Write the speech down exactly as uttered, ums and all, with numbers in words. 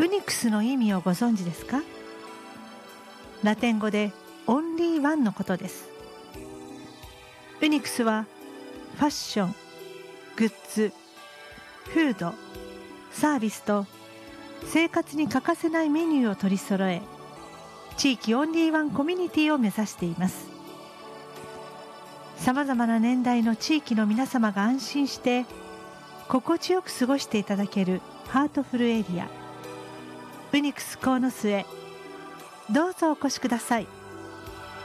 ウニクスの意味をご存知ですか？ラテン語でオンリーワンのことです。ウニクスはファッション、グッズ、フード、サービスと生活に欠かせないメニューを取り揃え、地域オンリーワンコミュニティを目指しています。さまざまな年代の地域の皆様が安心して心地よく過ごしていただけるハートフルエリア、ウニクス鴻巣へどうぞお越しください。